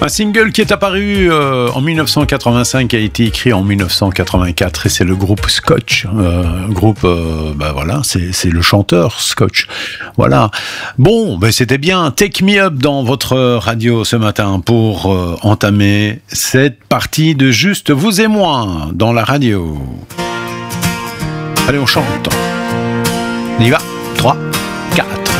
Un single qui est apparu en 1985, a été écrit en 1984 et c'est le groupe Scotch. Voilà, c'est le chanteur Scotch. Voilà. Bon, c'était bien. Take Me Up dans votre radio ce matin pour entamer cette partie de Juste vous et moi dans la radio. Allez, on chante. On y va. 3,